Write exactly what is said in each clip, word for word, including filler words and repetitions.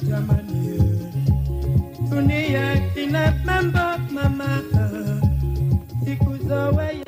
jamani, dunia ina mambo mama, siku zoe.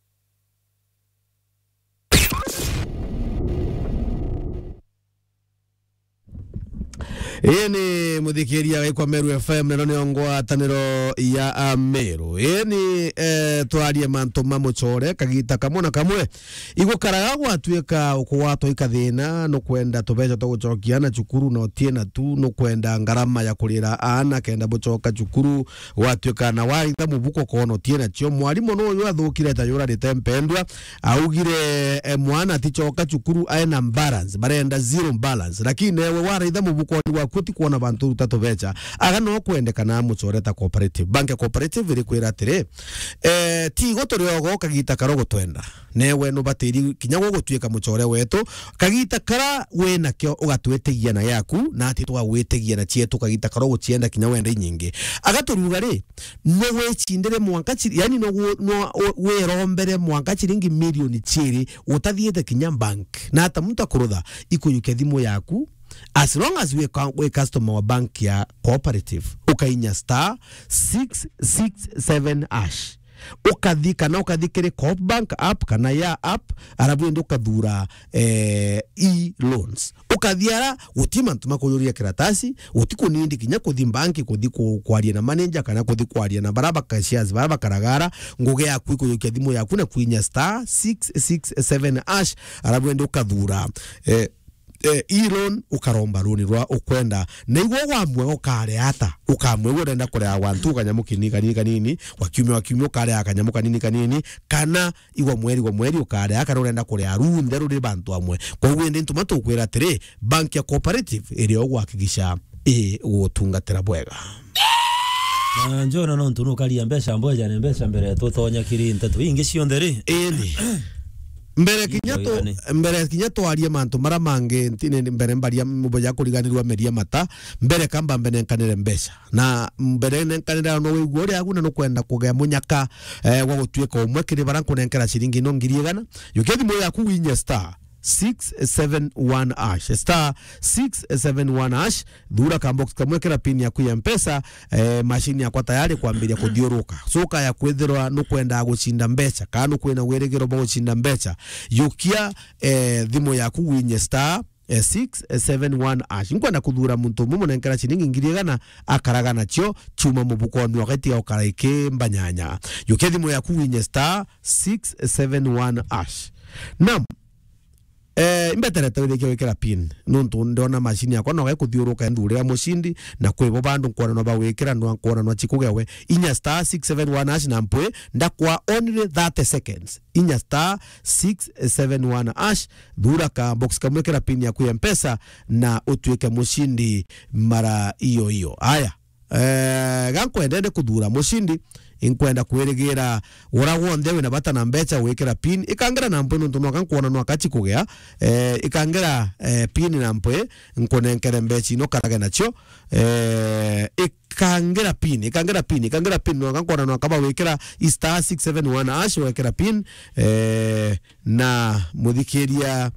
Eni muthikiria wa Meru F M na none ngwa taniro ya Meru. Eni eh, twarie manto mamuchore kagita kamona kamwe igukaraga gwatuika ukwato ikathina no kwenda tubeca tugucokiana cukuru no tiena tu no kwenda ngarama ya kurira ana kenda bucoka cukuru gwatuika na waitha mubuko kono tiena cio mwarimu no yo athukire ta yura ritempendwa augire eh, mwana ticoka cukuru aena balance barenda zero balance lakini ewe waraitha mubuko ni kuti kuona bantu tatu becha aga no kwendekana mucoreta cooperative bank cooperative iri kwira atire eh ti gotoriogo kagita karogo twenda newe no batiri kinyago gutwika mucore wetu kagita kara we nakyo ugatwetegia na yaku na ati twagwetegia na cietu kagita karogo cienda kinya wenda nyingi agaturuga ri no we chindire mwanka chiri yani no no we rombere mwanka chiringi milioni chiri utathiete kinya bank na hata mtu akurutha ikuyuke thimu yaku. As long as we we customer wa bank ya cooperative ukainya star six six seven hash ukathika na ukathikire Coop Bank app kana ya app arabu ndo kadura eh e loans ukathiara utima ntuma kuyoria kiratasi utiko nindi kinya kuthi banki kuthi kwaria na manager kana kuthi kwaria na baraba kashias baraba karagara nguge yaku ikuyokia thimu yaku na kuinya star six six seven hash arabu ndo kadura eh eh Elon ukaromba runi rwa ukwenda neigwo wamwe ukare ata ukamwe urenda kurea wantu kanyamukini kanini kanini wakiume wakiume ukare akanyamu kanini kanini kana igwa mweri wa mweri ukare aka urenda kurea runde ruri bantu amwe kwa wende ntuma tukwira tire bank ya cooperative iri ogwakigisha e utungatira bwega njona no ntunu kali mbesha mboja ne mbesha mbere tutonya kiri ntatu ingi ciondere eni mbere kinyato mbere kinyato aria mantu mara mange ntine mbere mbaria muboya kuriganirwa meria mata mbere kamba mbere nkanire mbesha na mbere nkanira no wigwo ri aguna no kwenda kugea munyaka eh wa gutweka umwe kiri baranku nenkera ciringi no ngiri igana yukethi moya ku winya star six seven one hash star six seven one hash dhura kambox kamwekera pin ya ku M-Pesa eh, mashini yakwa tayari kuambiria kuthiuruka soka ya kwethirwa no kwenda gucinda mbeca kana kwina weregero bo gucinda mbeca yukia eh, thimo yaku winye star eh, six seven one hash nkwenda kuthura muntu mumo nenkera ciringi ngiri igana akaragana cio chuma mubuko ni wakati ya ukaraike mbanyanya yukia thimo yaku winye star six seven one hash nam eh imbetere tawike wekera pin nuntu ndona machine yakwa no gakuthiuruka ndurira mushindi na kwebo bandu kwona no bawekera no kwona no chikugewe inya star six seven one hash na mpwe ndakwa only thirty seconds inya star six seven one hash dhura ka box kamwekera pin ya ku M-Pesa na utweke mushindi mara iyo hiyo haya eh gankwendende kuthura mushindi inkwenda kueregera ora wonde we na bata na mbecha wekera pin ikangera na mpwe nuntu no kankuona no akachi kugea eh ikangera eh, pin na mpwe nkonenkere mbechi no karaga nacho eh ikangera pin ikangera pin ikangera pin no kankuona no akaba wekera star six seven one hash wekera pin eh na muthikiria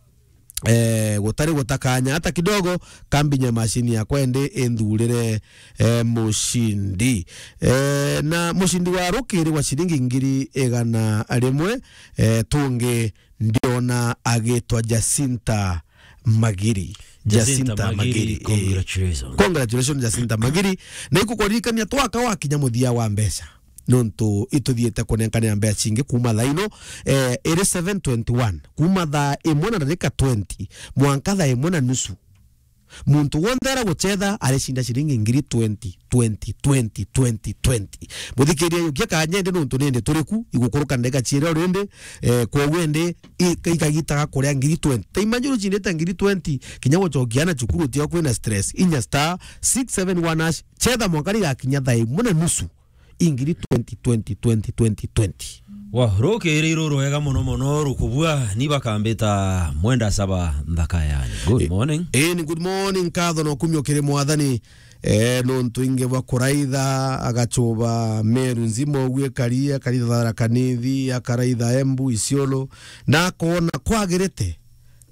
eh gutari gutakanya hata kidogo kambinya mashini ya kwende endurire eh, mushindi eh, na mushindi wa rukiri wa shilingi ngiri igana rimwe eh, tunge ndiona agitwa Jacinta Magiri Jacinta, Jacinta Magiri, Magiri. Congratulations eh, congratulations Jacinta Magiri na ikukorikania twaka wakinya muthia wa mbeca nonto ituthiete kunenkania mbea chingi kuma thaino eh iri seven twenty-one kuma tha imwe na dakika twenty mwanka tha imwe na nusu muntu wondera guchetha arishinda shiringi ngiri twenty twenty twenty twenty twenty muthikiria yukia kanyende nonto nende turiku igukuruka ndeka chire orende eh kwa wende ikagitaga kuria ngiri twenty taimanjuru chindeta ngiri twenty kinyago chokiana chukuru tio kwina stress inya star six seven one hash chetha mwakari gakinya tha imwe na nusu ingiri twenty twenty twenty twenty twenty wa roke riro roega muno muno rukubua ni bakambeta mwenda saba ndaka yani good morning eh ni good morning kadho no kumyo kire mwathani eh no ntuinge bakuraitha agachoba Meru nzimo gwe karia karitha kanithi akaraitha Embu Isiolo na kona kwagirete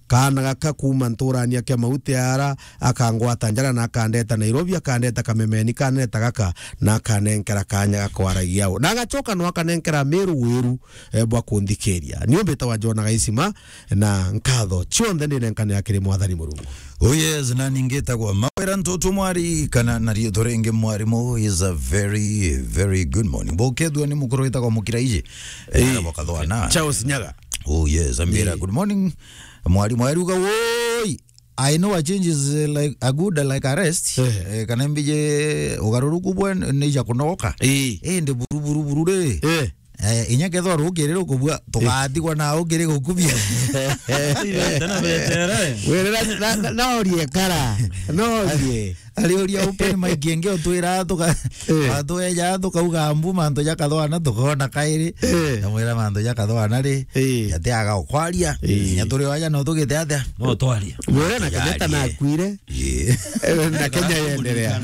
kana gaka kuma nturania kia mauti ara akangwata njara na akandeta Nairobi akandeta Kamemeni kaneta gaka na akanenkera kanya gakwaragia na agacoka no akanenkera Meru wiru e, bwa kunthikeria ni ombeta wa Jona Gaisima na nkatho chionde ni nenkane akiri mwathani Murungu. Oh yes, na ningeta kwa mawera ntoto mwari kana nari torenge mwari mo is a very very good morning. Bokedwa ni mukoro ita kwa mukiraije. Eh bakadwana. Chao Sinyaga. Oh yes, Amira, good morning. Mwari mwari uga woi. I know a change is uh, like a good uh, like a rest. Eh kana mbije ugaruru kubwa neja kunoka. Eh eh ndi buru buru buru de. Eh eh inyake thwa rugerero kubwa tugathigwa na ugire gukubia. Tena betera. Werera na orie kara. No orie. Ali oria open my genge otwira tuka atwe ya tukauga mbu manto ya kathwana tukona kairi na mwira manto ya kathwana ri yate aga okwaria nya turi waya no tugite atia no twaria mwira na Kenyatta na akuire na Kenya yendelea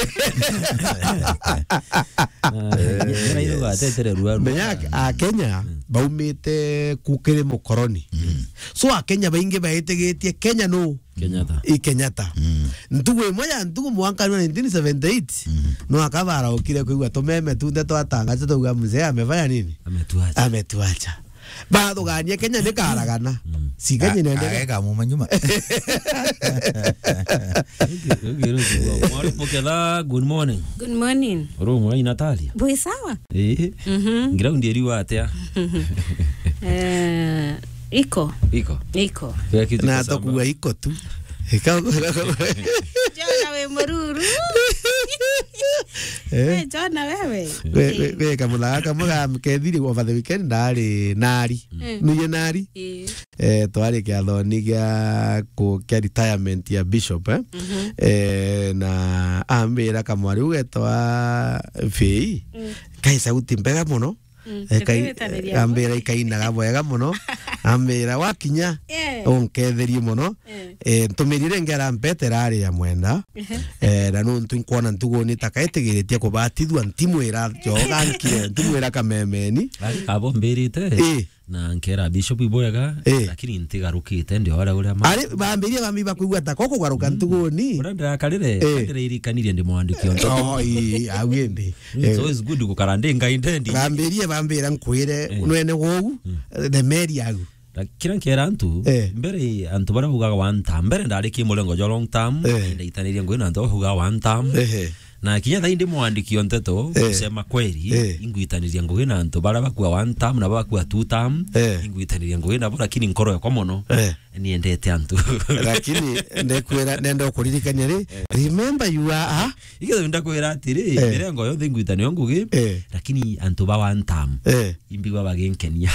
era iruga tetere ruwa menya a Kenya baumite kukire mukoroni so a Kenya bainge baitegetie Kenya no Kenyatta i Kenyatta mm. Ntugu moya ntugu mwaka nineteen seventy-eight mm. No akabara ukire kuigwa tumeme tunde twatanga tutuga mzee amefanya nini ametuacha ametuacha bado ganye Kenya ni karagana mm. Siganye nende aga mu manyuma mwari pokela good morning good morning romo ai Natalia boy sawa eh mhm ngira ndieriwa atia eh iko iko iko na tokuwa iko tu Jona we Mururu eh Jona wewe we we kamula kamula mkethiri over the weekend ndari nari nuye nari eh twari kia thoni gia ku kia retirement ya bishop eh eh na ambira kamwari ugetwa fei kaisa utimbega muno ambira ikainaga wega muno ambira wakinya onketherie muno eh ntumirire ngera mpetera ari ya mwenda eh na nuntu nkona ntugo ni takaetegeritie kubatithwa ntimwira joga nkire ntimwira Kamemeni abo mbirite na nkera bishop iboyaga lakini ntigarukite ndio wala ule ma ari bambirie bambi bakuigwa ta koko garuka ntugo ni uranda karire karire irikanirie ndi mwandiki onto oh i awende so is good gukarande ngaindendi bambirie bambira nkwire nwene wogu the meri agu kira nkera antu mbere antu bara hugaga one time mbere ndari ki mulengo jo long term ndaitanirie ngwe na ndo hugaga one time na kinya thaindi mwandiki onteto kusema kweli inguitaniria ngugi na antu bara bakua one term na bakua two term inguitaniria ngugi na lakini nkoro yakwa muno ni endete antu lakini ndekwera nenda kuririkania ri remember you are ah igetho ndakwera atiri mbere ngo yothe inguitaniria ngugi lakini antu ba one term imbiwa bagenkenia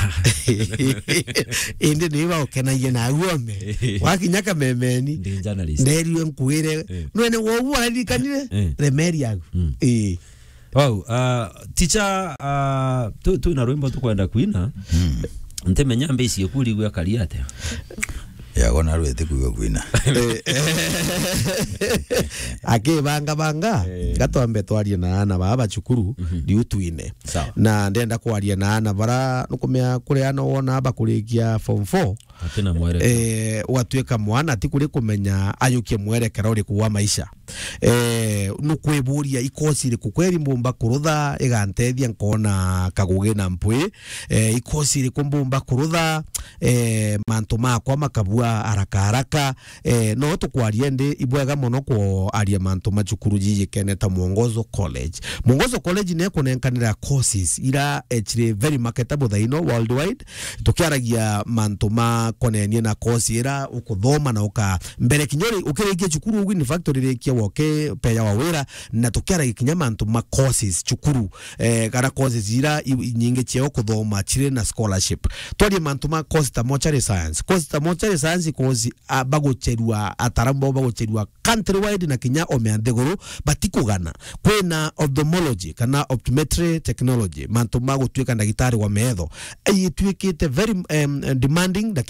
inde ni ba okenaye na uome wakinya Kamemeni nderiwe nkwire nwene wogu aririkanire remember yagu eh wow uh teacher uh tu tu na rwimbo tukwenda kuina ntemenya mbesi yekuri gwa kaliate ya gona rwete kuwa kuina ake banga banga gatwambe twarie na ana baba chukuru ndi utwine na ndenda kwaria na ana bara nukumya kuri ana wona bakurikia form four atena mwere eh watweka mwana ati kuri kumenya ayukie mwerekera uri kuwa maisha eh nukweburia ikosi ri kukweri mbumba kurutha igantethia nkona kaguge na mpwe eh ikosi ri kumbumba kurutha eh manto makwa makabua haraka haraka eh no tukwaria ndi ibwega muno ko aria manto machukuru jiji Keneta Mwongozo College. Mwongozo College ne kunenkanira courses ira actually very marketable thaino worldwide tukiaragia manto ma konenie na course ira ukuthoma na uka mbere kinyori ukirikia chukuru ugu ni factory rekia woke peya wawera na tukiaragia kinya manto ma courses chukuru eh gara courses ira nyingi cheo kuthoma chire na scholarship twari manto ma course ta mortuary science course ta mortuary science course bagocherua atarambo bagocherua countrywide na kinya omeandegoro batikugana kwena ophthalmology kana optometry technology manto mago tweka ndagitari wa metho ayitwikite very um, demanding lakini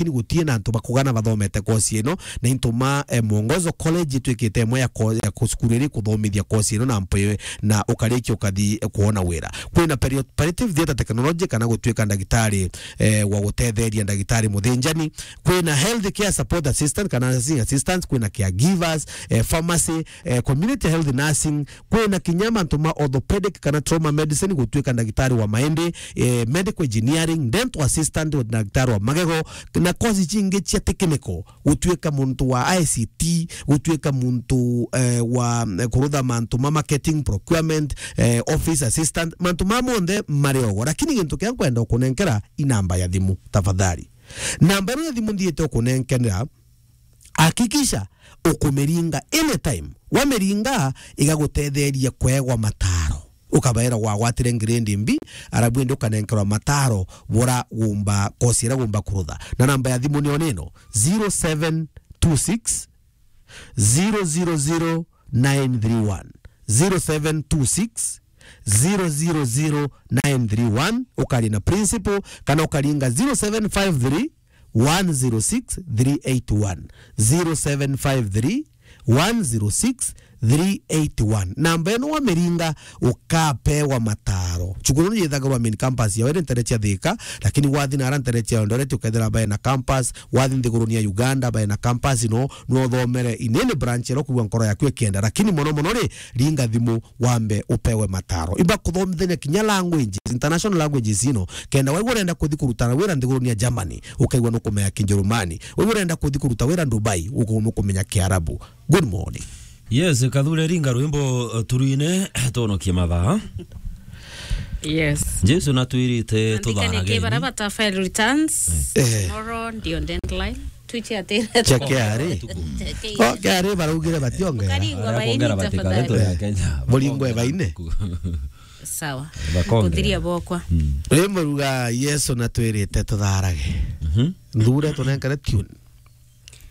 lakini gutie na antu bakugana bathomete kosi ino na intuma eh, mwongozo college twikite mwe ya ya kusukuriri kuthomithia kosi ino na mpe na ukariki ukathi kuona wira kwina palliative theater technology kana gutwika ndagitari eh, wa gutetheria ndagitari muthinjani kwina health care support assistant kana nursing assistants kwina caregivers eh, pharmacy eh, community health nursing kwina kinyama ntuma orthopedic kana trauma medicine gutwika ndagitari wa maende eh, medical engineering dental assistant wa ndagitari wa magego na kozi chingi cia technical gutwika muntu wa I C T gutwika muntu eh, wa eh, kurutha mantu ma marketing procurement eh, office assistant mantu mamonde mariogo lakini gintu kia kwenda kunenkera inamba ya thimu tafadhali namba ya thimu ndiete kunenkera hakikisha ukumeringa anytime wameringa igagutetheria kwegwa mataro ukabaira wa watire grade mbi arabwende ukanenkerwa mataro bora gumba kosira gumba kurutha na namba ya thimu ni oneno zero seven two six zero zero zero nine three one zero seven two six zero zero zero nine three one ukali na principal kana ukalinga zero seven five three one zero six three eight one zero seven five three one zero six three eight one namba eno wa meringa ukapewa mataro chukuru yethaga wa main campus ya were nterecha thika lakini wathi na nterecha Eldoret ukethera bae na campus wathi ndiguruni ya Uganda bae na campus no no thomere inene branch ro kuwa nkoro yakwe kenda lakini mono mono ri ringa thimu wambe upewe mataro imba kuthomithania kinya languages international languages ino kenda wewe urenda kuthi kurutana wera ndiguruni ya Germany ukaigwa no kumenya Kijerumani wewe urenda kuthi kuruta wera Dubai uko no kumenya Kiarabu. Good morning. Yes, Kadhure ringa rwimbo uh, turuine tono kimatha. Yes. Jesu natuirite tuthana geni. Baraba ta file returns. Tomorrow ndio deadline. Tuichi atira. Cheke ari. Ko gari barugire bationge. Karingwa baini tafadhali. Ya Kenya. Bolingwe baine. Sawa. Kudhiria bokwa. Remo ruga Yesu natuirite tutharage. Mhm. Ndure tunenkare tune.